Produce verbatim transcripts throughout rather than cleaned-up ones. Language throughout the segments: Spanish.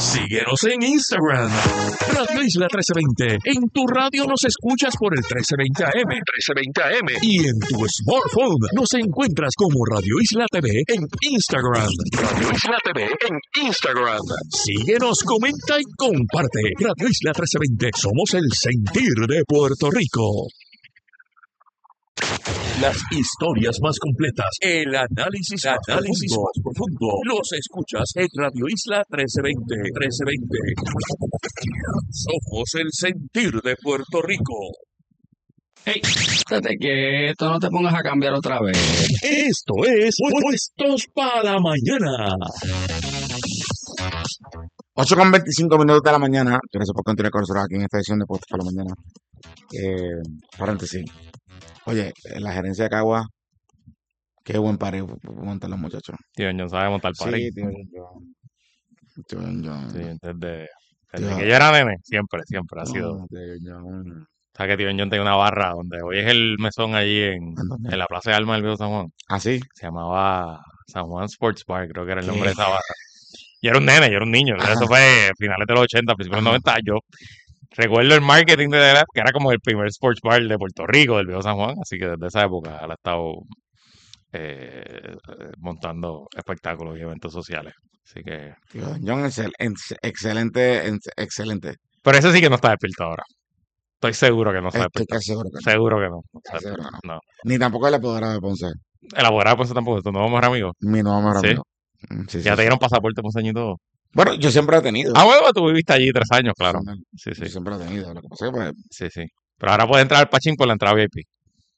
Síguenos en Instagram, Radio Isla trece veinte. En tu radio nos escuchas por el trece veinte A M, trece veinte A M. Y en tu smartphone nos encuentras como Radio Isla T V en Instagram. Radio Isla T V en Instagram. Síguenos, comenta y comparte. Radio Isla trece veinte. Somos el sentir de Puerto Rico. Las historias más completas, el análisis, el análisis más profundo, los escuchas en Radio Isla trece veinte, trece veinte. Somos el sentir de Puerto Rico. Hey, estate quieto, no te pongas a cambiar otra vez. Esto es Puestos para Mañana. ocho con veinticinco minutos de la mañana. Gracias por continuar con nosotros aquí en esta edición de Puestos para la Mañana. Eh, paréntesis. Oye, la gerencia de Cagua, qué buen party montan los muchachos. Tío John sabe montar party. Sí, tío John. Tío John. Sí, desde, desde Tío. que yo era nene, siempre, siempre ha No, sido. tío John. O sea que tío John tenía una barra donde hoy es el mesón allí en, ¿Dónde? en la Plaza de Armas del Viejo San Juan. ¿Ah, sí? Se llamaba San Juan Sports Bar, creo que era el ¿Qué? nombre de esa barra. Y era un nene, yo era un niño. Ajá. Eso fue finales de los ochenta, principios de los Ajá. noventa. Yo recuerdo el marketing de la, que era como el primer sports bar de Puerto Rico, del Viejo San Juan. Así que desde esa época él ha estado eh, montando espectáculos y eventos sociales. Así que... Tío John, excel- ex- excelente, ex- excelente. Pero ese sí que no está despierto ahora. Estoy seguro que no está Estoy despierto. casi seguro que no. Seguro que no. no está Casi seguro despierto. que no. No. Ni tampoco el apoderado de Ponce. El abogado pues tampoco, tu nuevo mejor amigo. Mi nuevo mejor Sí. amigo. Mm, Sí, sí, Ya te sí. dieron pasaporte ponceño y todo. Bueno, yo siempre he tenido. Ah, bueno, tú viviste allí tres años, claro. Sí, Yo sí, siempre he tenido. Lo que pasa es que, pues, sí, sí. Pero ahora puedes entrar al Pachín por la entrada V I P.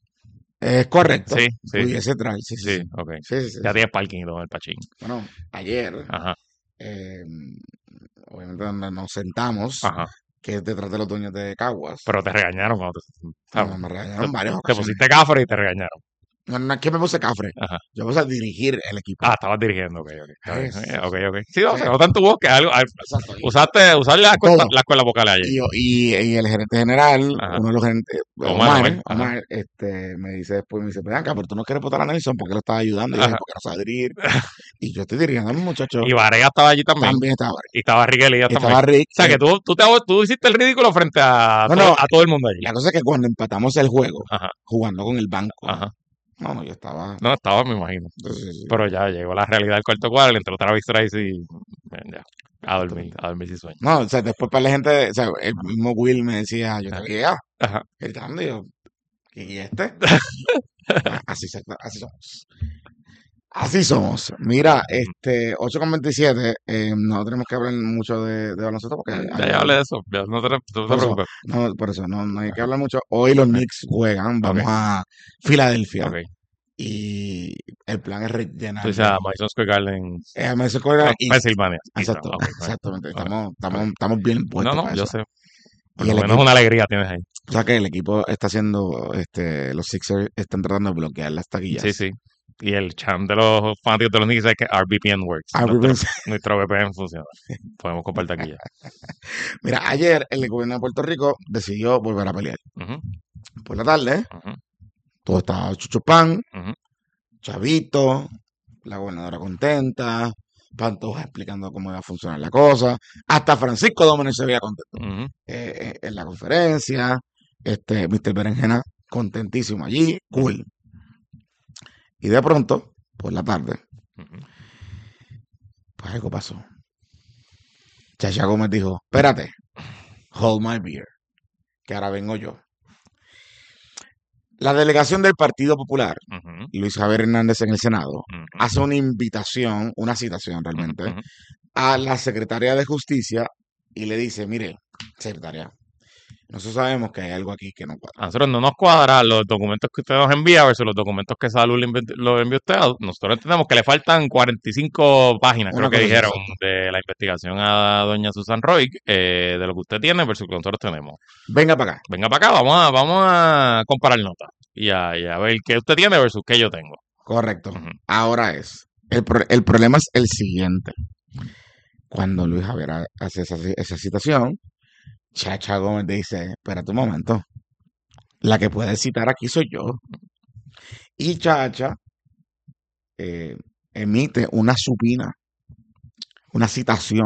es correcto. Sí, sí. Pudiese entrar. Sí, sí, Sí, sí. ok. Sí, sí, sí, Ya sí. tienes parking y todo en el Pachín. Bueno, ayer, Ajá, eh, obviamente donde nos sentamos, ajá. que es detrás de los dueños de Caguas. Pero te regañaron cuando te... No, ¿sabes? me Te, regañaron varias te ocasiones. pusiste cafre y te regañaron. No, no es que me puse cafre. Ajá. Yo puse a dirigir el equipo. Ah, estabas dirigiendo, ok, ok. Está bien. Eso, Eh, sí. Ok, ok. Sí, o Sí. sea, nota en tu voz que algo... al- Exacto. Y, Usaste, usaste la escuela, Todo. la escuela vocal ayer. y, y, y el gerente general, Ajá. uno de los gerentes, Omar, Omar, Omar, ajá. Omar, este, me dice después, me dice, Bianca, pero tú no quieres votar a Nelson porque lo estás ayudando. Y yo dije, Ajá. porque no sabe dirigir. Y yo estoy dirigiendo a mis muchachos. Y Varela estaba allí también. También estaba ahí. Y estaba Rick Elías Y también. estaba Rick. O sea, eh, que tú, tú, te, tú hiciste el ridículo frente a, No, todo, no. a todo el mundo allí. La cosa es que cuando empatamos el juego, Ajá, jugando con el banco, ajá. no, no, yo estaba... No, estaba, me imagino. Sí, sí, sí. Pero ya llegó la realidad del cuarto cuadro, le entró Travis Trice y eh, ya, a dormir, a dormir sin sueño. No, o sea, después para la gente, o sea, el mismo Will me decía, yo te Ajá. veía Ajá. gritando, y yo, ¿y este? Ah, Así, se- así somos. Así somos. Mira, este, ocho con veintisiete, eh, no tenemos que hablar mucho de, de baloncesto porque... Ya, ya hablé de eso, ya no te, no te Por eso, preocupes. no, por eso, no, no hay que hablar mucho. Hoy los Knicks juegan, vamos Ok. a Filadelfia, Ok. y el plan es rellenar. Tú dices a Madison Square Garden, Eh, me hizo correr no, y- Pensilvania. Exacto, Ok, ok. exactamente. Ok. Estamos, estamos, Ok. estamos bien No, puestos no, para yo eso. sé. Por Y lo el menos equipo, una alegría tienes ahí. o sea que el equipo está haciendo, este, los Sixers están tratando de bloquear las taquillas. Sí, sí. Y el champ de los fanáticos de los Knicks es que our V P N works. Ah, Nuestro, pues, nuestro V P N funciona. Podemos compartir aquí ya. mira, ayer el gobierno de Puerto Rico decidió volver a pelear. Ujú, Por la tarde, ujú, todo estaba chuchupán, ujú. Chavito, la gobernadora contenta, Pantoja explicando cómo iba a funcionar la cosa, hasta Francisco Domenech se veía contento Ujú. eh, eh, en la conferencia, este, mister Berenjena contentísimo allí, cool. Y de pronto, por la tarde, Ujú. pues algo pasó. Chacha Gómez dijo, espérate, hold my beer, que ahora vengo yo. La delegación del Partido Popular, Ujú, Luis Javier Hernández en el Senado, ujú, hace una invitación, una citación realmente, ujú, ujú. a la secretaria de Justicia y le dice, mire, secretaria, nosotros sabemos que hay algo aquí que no A cuadra. nosotros no nos cuadran los documentos que usted nos envía versus los documentos que Salud le envi- lo envió a usted. Nosotros entendemos que le faltan cuarenta y cinco páginas, Una creo que cosa así, dijeron, exacto. de la investigación a doña Susan Roy, eh, de lo que usted tiene versus lo que nosotros tenemos. Venga para acá. Venga para acá, vamos a, vamos a comparar notas y a, y a ver qué usted tiene versus qué yo tengo. Correcto. Ujú. Ahora es. El, pro- el problema es el siguiente. Cuando Luis Javier ha- hace esa, esa citación, Chacha Gómez dice, espérate un momento, la que puede citar aquí soy yo. Y Chacha eh, emite una supina, una citación